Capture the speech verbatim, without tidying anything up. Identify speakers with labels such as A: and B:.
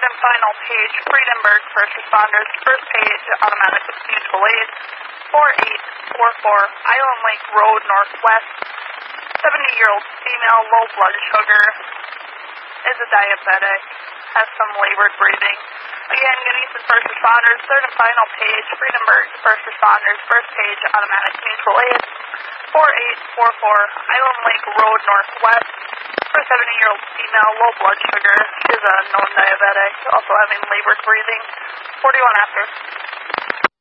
A: third and final page, Friedenberg, first responders, first page, automatic mutual aid, four eight four four, Island Lake Road, Northwest, seventy-year-old female, low blood sugar, is a diabetic, has some labored breathing. Again, Gunnison first responders, third and final page, Friedenberg, first responders, first page, automatic mutual aid, four eight four four, Island Lake Road, Northwest, for a seventy-year-old female, low blood sugar. She is a known diabetic, also having labored breathing. forty-one after.